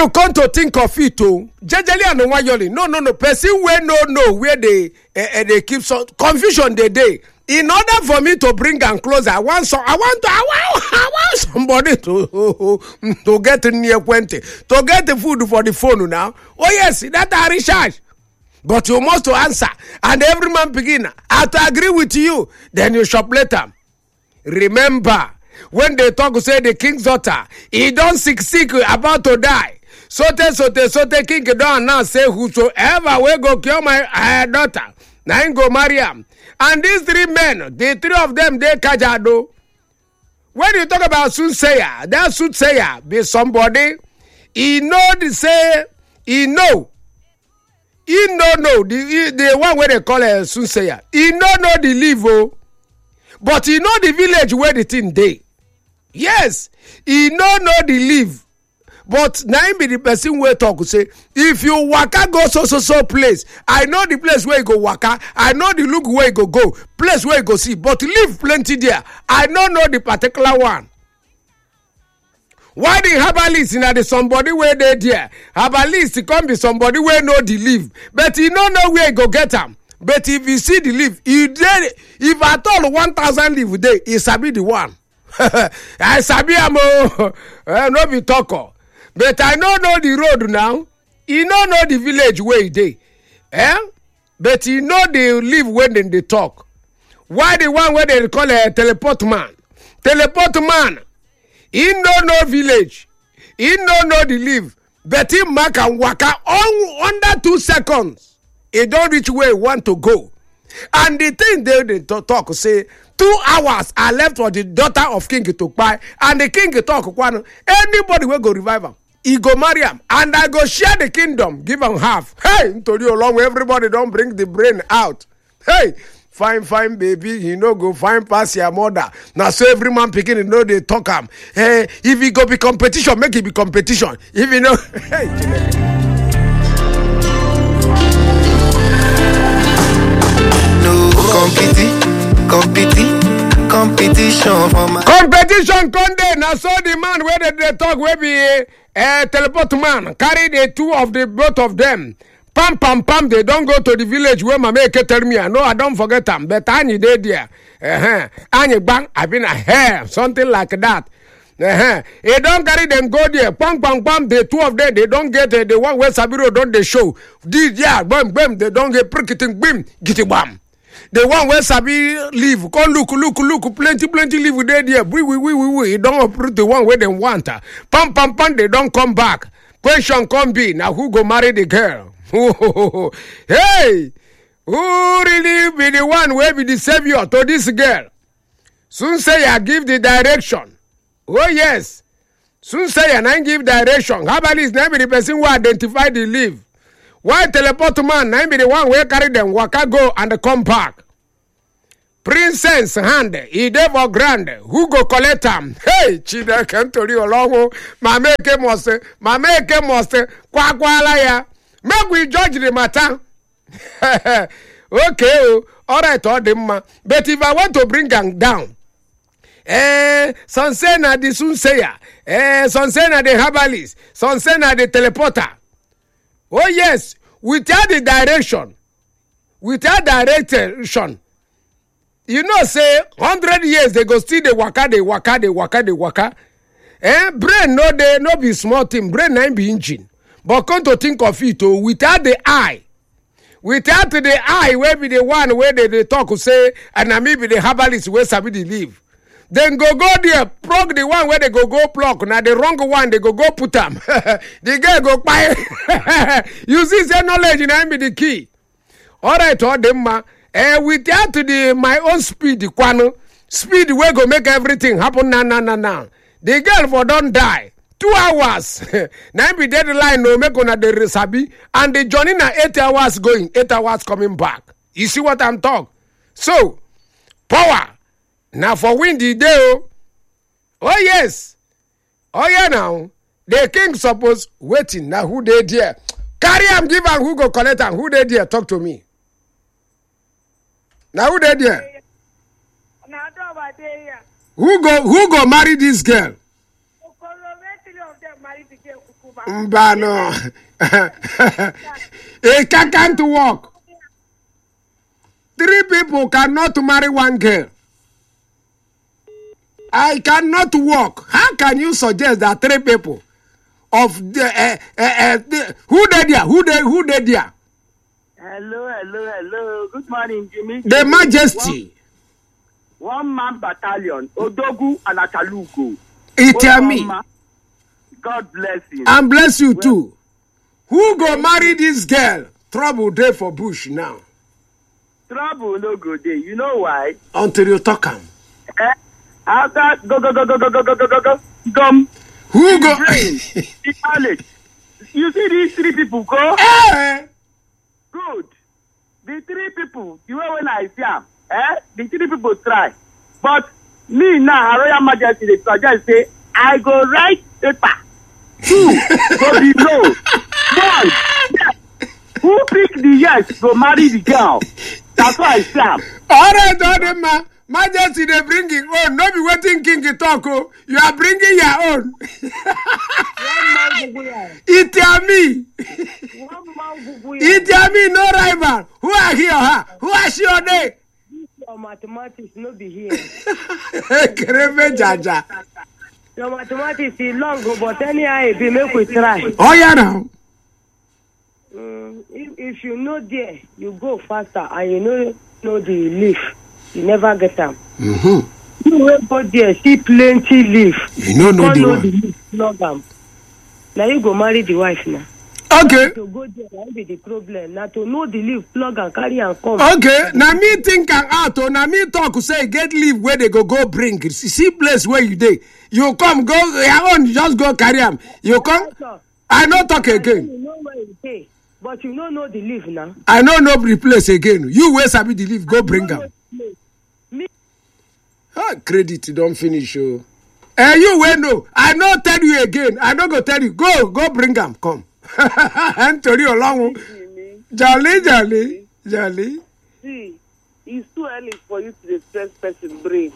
you come to think of it, jejely and wayoli, no, person wey no where they keep so confusion the day. In order for me to bring am closer, I want somebody to get near Quente, to get the food for the phone now. Oh yes, that I recharge. But you must to answer. And every man begin. I have to agree with you. Then you shop later. Remember, when they talk, say the king's daughter, he don't sick, about to die. Sote, king don't now say, whosoever will go kill my daughter, now go marry him. And these three men, the three of them, they kajado. When you talk about soothsayer, that soothsayer be somebody, he know the say, he know the one where they call a soothsayer. He know the live, but he know the village where the thing dey. Yes, he know the live. But now be the person where talk say, if you waka go so place, I know the place where you go waka, I know the look where you go, place where you go see, but live plenty there. I don't know the particular one. Why the herbalist in the somebody where they there? Herbalist come be somebody where know the live, but he don't know where you go get them. But if you see the live, if at all 1,000 live there, he sabi the one. I sabi am no be talker. But I don't know the road now. He don't know the village where he dey. But he know they live when they talk. Why the one where they call a teleport man? Teleport man. He don't know village. He don't know the live. But he mark and waka under 2 seconds. He don't reach where he want to go. And the thing they talk say, 2 hours are left for the daughter of King to buy. And the king talk, anybody will go revive him. He go marry him. And I go share the kingdom. Give him half. Hey, told you along everybody don't bring the brain out. Hey, fine, baby. You know, go fine pass your mother. Now, so every man picking, you know, they talk him. Hey, if he go be competition, make it be competition. If you know, hey, competition for my competition Conde. Now so the man where they talk will be a teleport man carry the two of the both of them. Pam, they don't go to the village where my make tell me. No, I don't forget them. But I need there. Any bang, I've been a hair, something like that. He don't carry them go there. Pam, the two of them, they don't get the one where Sabiro don't they show. This yeah, bam, they don't get pricking bim, get it bam. The one where Sabi live, come look, plenty live there. We don't approve the one where they want. Pam, they don't come back. Question come be, now who go marry the girl? Hey, who really be the one where be the savior to this girl? Soon say I give the direction. Oh yes. Soon say I give direction. How about this? Now be the person who identify the live. Why teleport man? Now be the one where carry them waka go and come back. Princess hand, he dey for grand. Who go collect them? Hey, Chida can't tell you along. Mameke must, kwa ya. Make we judge the matter. Okay, all right, all them. But if I want to bring them down, some say na the soothsayer, some say na the herbalist, some say na the teleporter. Oh yes, without direction, you know, say 100 years they go still they waka. Brain no be small thing. Brain na be engine. But come to think of it, without the eye where be the one where they talk say, and I maybe the herbalist where sabi the live. Then go there, plug the one where they go plug. Now the wrong one, they go put them. The girl go buy. You see, say knowledge in be the key. All right, all them without my own speed, speed where go make everything happen now. The girl for don't die. 2 hours. Now be deadline no make on the resabi and the journey na 8 hours going, 8 hours coming back. You see what I'm talking? So power. Now for win the day. Oh yes. Oh yeah now. The king suppose waiting. Now who they there? Carry am give am who go collect am. Who they there? Talk to me. Now who they there? Who go marry this girl? of them married the girl Kukuba. Mbano. It can't work. 3 people cannot marry one girl. I cannot work. How can you suggest that 3 people of the who they there? Who they there? Hello. Good morning, Jimmy. The Majesty. One man battalion, Odogu and Akaluko. Tell me. God bless you. And bless you too. Who go marry this girl? Trouble day for Bush now. Trouble no go day. You know why? Until you talk him. After go. Gum. Who go? The knowledge. You see these 3 people go? Good. The 3 people, you know when I see them, the 3 people try. But me now, Her Royal Majesty, they suggest say, I go write paper. 2, go below. 1, who pick the yes go marry the girl? That's why I see them. All right, man. Majesty, they bringing own. No be waiting king to talk. Oh, you are bringing your own. Itiami. Itiami, no rival. Who are here? Who are she or they? Your mathematics no be here. Kreve Jaja. Your mathematics is long, but anyhow, if you make we try. Oh, yeah, now. If you know there, you go faster, and you know the leaf. You never get them. You will go there, see plenty leaf. You know the one. Leaf, plug them. Now you go marry the wife now. Okay. To go there, that be the problem. Now to know the leaf, plug and carry and come. Okay. Now me think and out. Now me talk say get leave where they go bring. See place where you dey. You come go your own. Just go carry them. You come. I no talk again. You know where you pay, but you don't know the leaf now. I no replace again. You where sabi the leaf go bring them. Credit don't finish. Oh. You will know. I no tell you again. I no go tell you. Go bring them. Come. Anthony along. Jolly. See, it's too early for you to stress person brain.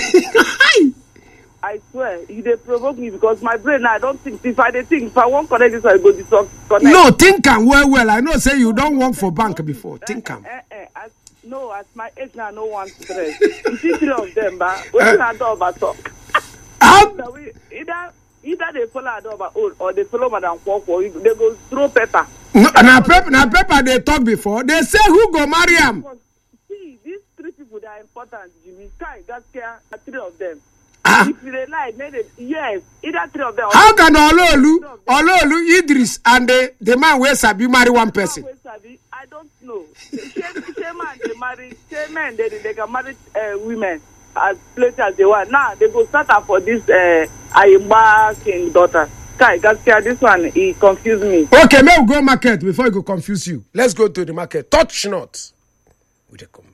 I swear, they provoke me because my brain, I don't think. If I want connect this, I go to talk. No, think am well. I know say you don't work for bank before. Think am. No, at my age now, no one stress. You see 3 of them, but what I do about talk? So either they follow Adoba old or they follow Madam Kwokwo. They go throw pepper. Now pepper they talk before. They say who go marry him. See, these 3 people that are important, Jimmy. Sky, Gaskia, 3 of them. If they lie, yes, either 3 of them. How can Ololu, Idris, and the man where Sabi marry one person? I don't know. Man, they marry. Men, they can marry women as places as they want. Now they go start up for this Ayimba king daughter. Kai, this one he confused me. Okay, may we go market before it go confuse you. Let's go to the market. Touch not. We come.